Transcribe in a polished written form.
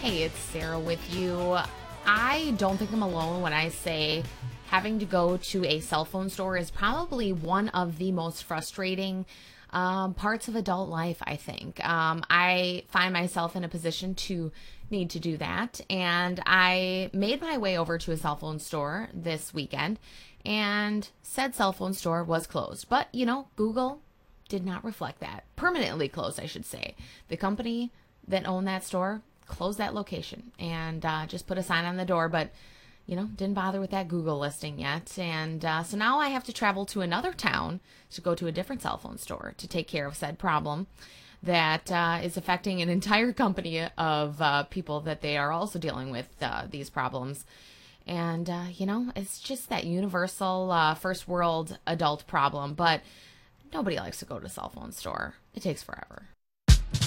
Hey, it's Sarah with you. I don't think I'm alone when I say having to go to a cell phone store is probably one of the most frustrating parts of adult life, I think. I find myself in a position to need to do that, and I made my way over to a cell phone store this weekend, and said cell phone store was closed. But, Google did not reflect that. Permanently closed, I should say. The company that owned that store closed that location and just put a sign on the door, but didn't bother with that Google listing yet. And so now I have to travel to another town to go to a different cell phone store to take care of said problem that is affecting an entire company of people that they are also dealing with these problems. And, it's just that universal first world adult problem, but nobody likes to go to a cell phone store. It takes forever.